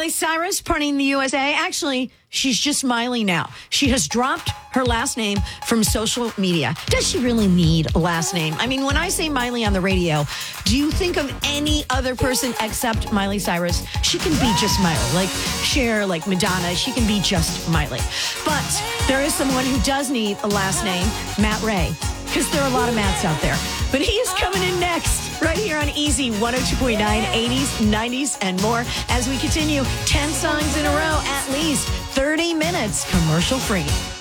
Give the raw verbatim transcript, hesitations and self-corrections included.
Miley Cyrus, partying the U S A. Actually, she's just Miley now. She has dropped her last name from social media. Does she really need a last name? I mean, when I say Miley on the radio, do you think of any other person except Miley Cyrus? She can be just Miley, like Cher, like Madonna. She can be just Miley. But there is someone who does need a last name, Matt Ray, because there are a lot of Matts out there. But he is coming in next, right here on Easy one oh two point nine, eighties, nineties, and more. As we continue, ten songs in a row, at least thirty minutes commercial free.